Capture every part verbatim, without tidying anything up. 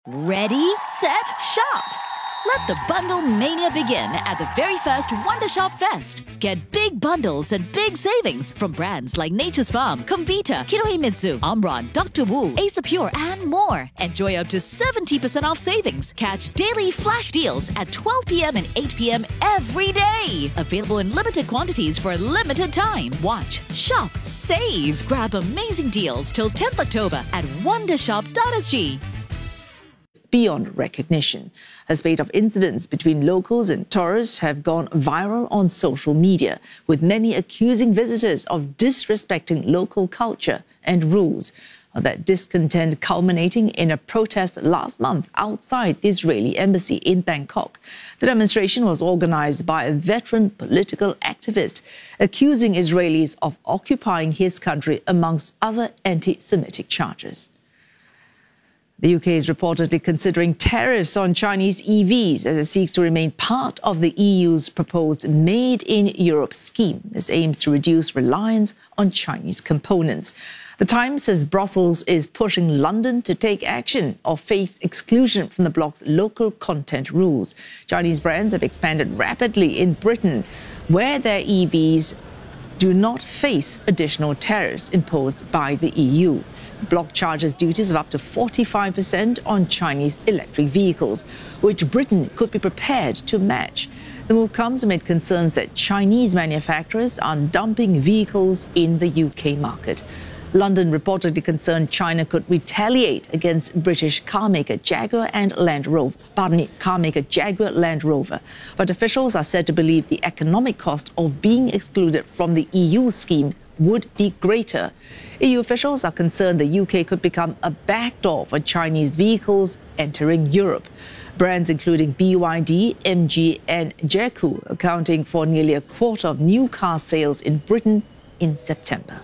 Ready, set, shop! Let the bundle mania begin at the very first Wonder Shop Fest. Get big bundles and big savings from brands like Nature's Farm, Comvita, Kinohimitsu, Omron, Doctor Wu, Ace Pure, and more. Enjoy up to seventy percent off savings. Catch daily flash deals at twelve p.m. and eight p.m. every day. Available in limited quantities for a limited time. Watch, shop, save. Grab amazing deals till tenth October at wondershop dot s g. Beyond recognition, a spate of incidents between locals and tourists have gone viral on social media, with many accusing visitors of disrespecting local culture and rules. That discontent culminating in a protest last month outside the Israeli embassy in Bangkok. The demonstration was organized by a veteran political activist accusing Israelis of occupying his country, amongst other anti-Semitic charges. The U K is reportedly considering tariffs on Chinese E Vs as it seeks to remain part of the E U's proposed Made in Europe scheme. This aims to reduce reliance on Chinese components. The Times says Brussels is pushing London to take action or face exclusion from the bloc's local content rules. Chinese brands have expanded rapidly in Britain, where their E Vs do not face additional tariffs imposed by the E U. The bloc charges duties of up to forty-five percent on Chinese electric vehicles, which Britain could be prepared to match. The move comes amid concerns that Chinese manufacturers are dumping vehicles in the U K market. London reportedly concerned China could retaliate against British carmaker Jaguar and Land Rover, pardon me, carmaker Jaguar Land Rover. But officials are said to believe the economic cost of being excluded from the E U scheme would be greater. E U officials are concerned the U K could become a backdoor for Chinese vehicles entering Europe. Brands including B Y D, M G and J C U accounting for nearly a quarter of new car sales in Britain in September.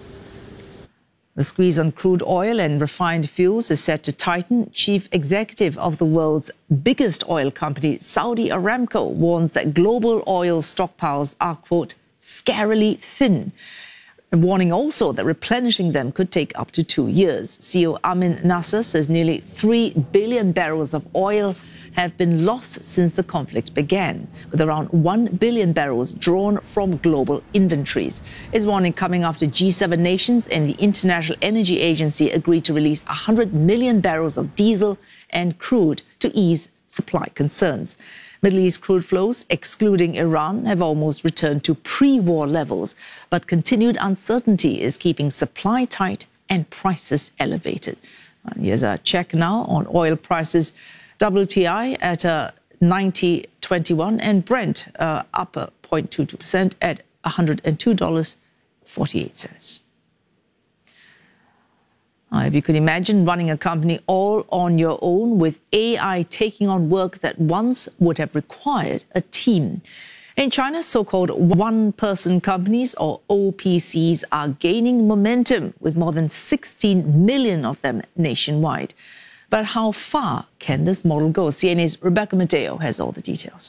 The squeeze on crude oil and refined fuels is set to tighten. Chief executive of the world's biggest oil company, Saudi Aramco, warns that global oil stockpiles are, quote, scarily thin. Warning also that replenishing them could take up to two years. C E O Amin Nasser says nearly three billion barrels of oil have been lost since the conflict began, with around one billion barrels drawn from global inventories. His warning coming after G seven nations and the International Energy Agency agreed to release one hundred million barrels of diesel and crude to ease supply concerns. Middle East crude flows, excluding Iran, have almost returned to pre-war levels, but continued uncertainty is keeping supply tight and prices elevated. And here's a check now on oil prices. W T I at a ninety twenty-one and Brent uh, up a zero point two two percent at one hundred two dollars and forty-eight cents. Uh, if you could imagine running a company all on your own with A I taking on work that once would have required a team. In China, so-called one-person companies, or O P Cs, are gaining momentum, with more than sixteen million of them nationwide. But how far can this model go? C N A's Rebecca Mateo has all the details.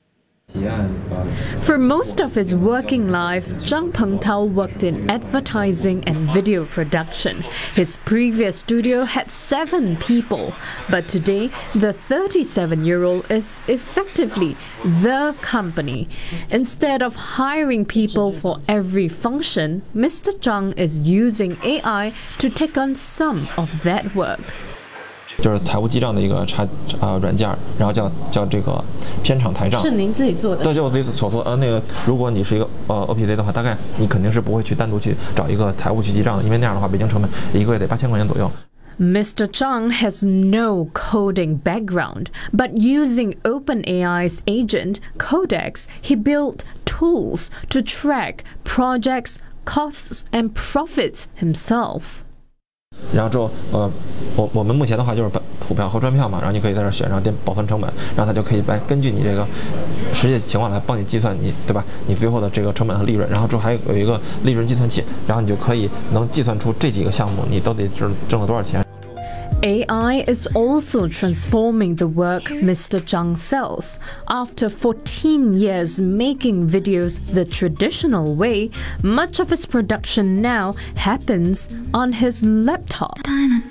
For most of his working life, Zhang Pengtao worked in advertising and video production. His previous studio had seven people, but today the thirty-seven-year-old is effectively the company. Instead of hiring people for every function, Mister Zhang is using A I to take on some of that work. 就是财务记账的一个插啊软件，然后叫叫这个片场台账。 是您自己做的？ 对，就我自己所做。呃，那个如果你是一个呃 O P C 的话，大概你肯定是不会去单独去找一个财务去记账的，因为那样的话，北京成本一个月得八千块钱左右。 Mister Zhang has no coding background, but using OpenAI's agent, Codex, he built tools to track projects, costs, and profits himself. 然后之后，呃，我我们目前的话就是把普票和专票嘛，然后你可以在这选上点保存成本，然后它就可以来根据你这个实际情况来帮你计算你对吧？你最后的这个成本和利润，然后之后还有一个利润计算器，然后你就可以能计算出这几个项目你都得挣挣了多少钱。 A I is also transforming the work Mister Zhang sells. After fourteen years making videos the traditional way, much of his production now happens on his laptop.